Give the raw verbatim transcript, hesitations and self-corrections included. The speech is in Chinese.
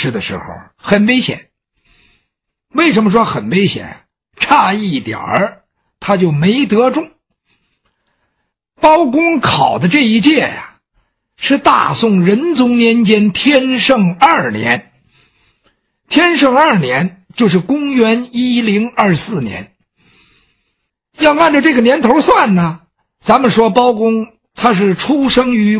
试的时候很危险。为什么说很危险？差一点儿他就没得中。包公考的这一届呀，是大宋仁宗年间天圣二年。天圣二年就是公元一零二四年。要按照这个年头算呢，咱们说包公他是出生于